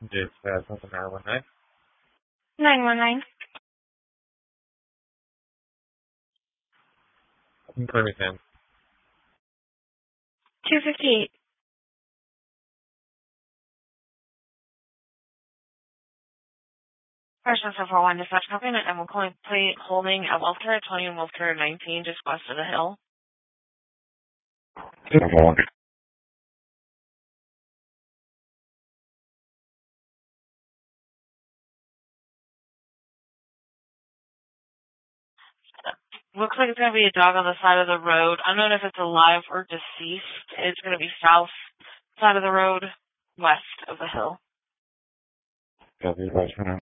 Just something 919. 919. Call me Sam. 258. Person for 41 dispatch company, and we're calling plate holding at Welfare 20 and Welfare 19, just west of the hill. Looks like it's going to be a dog on the side of the road. I don't know if it's alive or deceased. It's going to be south side of the road, west of the hill. Copy, advice for now.